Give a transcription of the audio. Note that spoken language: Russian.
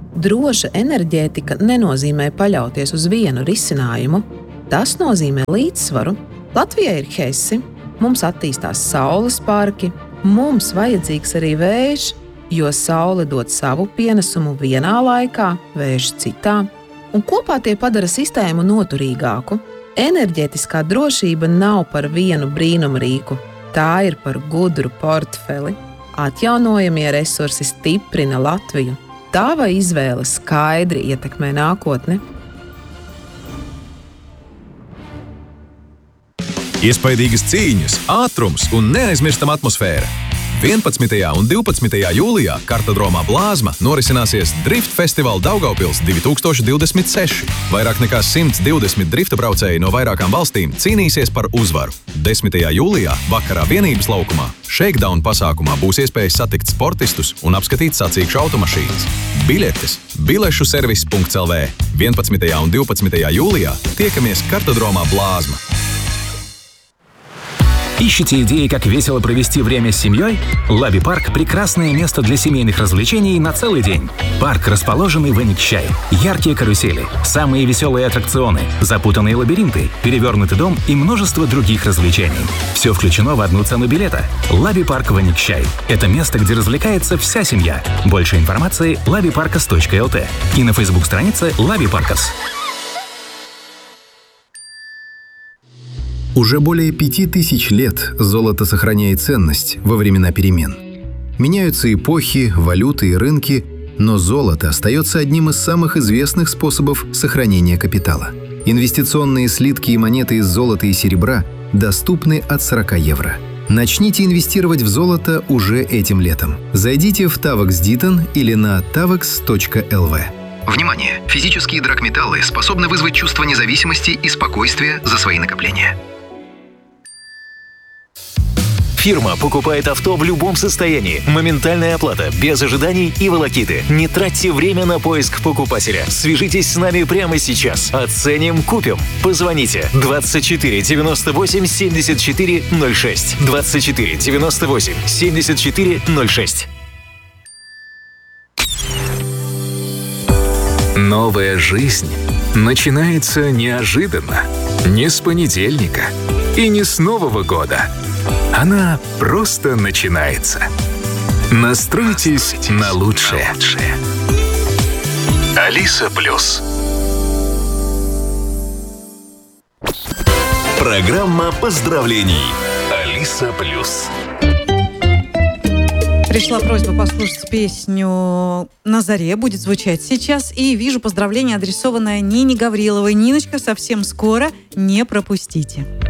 Droša enerģētika nenozīmē paļauties uz vienu risinājumu. Tas nozīmē līdzsvaru. Latvijai ir HESI, mums attīstās saules parki, mums vajadzīgs arī vējš, jo saule dod savu pienesumu vienā laikā, vējš citā, un kopā tie padara sistēmu noturīgāku. Enerģētiskā drošība nav par vienu brīnumrīku, tā ir par gudru portfeli. Atjaunojamie resursi stiprina Latviju. Tava izvēle skaidri ietekmē nākotni. Iespaidīgas cīņas, ātrums un neaizmirstama atmosfēra. 11. un 12. jūlijā Kartodromā Blāzma norisināsies Drift Festivāla Daugavpils 2026. Vairāk nekā 120 drifta braucēji no vairākām valstīm cīnīsies par uzvaru. 10. jūlijā vakarā Vienības laukumā Shakedown pasākumā būs iespēja satikt sportistus un apskatīt sacīkšu automašīnas. Biļetes bilešu-servis.lv. 11. un 12. jūlijā tiekamies Kartodromā Blāzma. Ищете идеи, как весело провести время с семьей? Лаби-парк – прекрасное место для семейных развлечений на целый день. Парк, расположенный в Эникчай. Яркие карусели, самые веселые аттракционы, запутанные лабиринты, перевернутый дом и множество других развлечений. Все включено в одну цену билета. Лаби-парк в Эникчай. Это место, где развлекается вся семья. Больше информации – labiparkas.lt и на Facebook-странице Лаби-Паркас. Уже более 5000 лет золото сохраняет ценность во времена перемен. Меняются эпохи, валюты и рынки, но золото остается одним из самых известных способов сохранения капитала. Инвестиционные слитки и монеты из золота и серебра доступны от 40 евро. Начните инвестировать в золото уже этим летом. Зайдите в Tavax Diton или на tavax.lv. Внимание! Физические драгметаллы способны вызвать чувство независимости и спокойствия за свои накопления. Фирма покупает авто в любом состоянии. Моментальная оплата, без ожиданий и волокиты. Не тратьте время на поиск покупателя. Свяжитесь с нами прямо сейчас. Оценим, купим. Позвоните 24 98 74 06. 24 98 74 06. Новая жизнь начинается неожиданно. Не с понедельника и не с Нового года. Она просто начинается. Настройтесь на лучшее. Алиса Плюс. Программа поздравлений. Алиса Плюс. Пришла просьба послушать песню «На заре», будет звучать сейчас. И вижу поздравление, адресованное Нине Гавриловой. Ниночка, совсем скоро, не пропустите.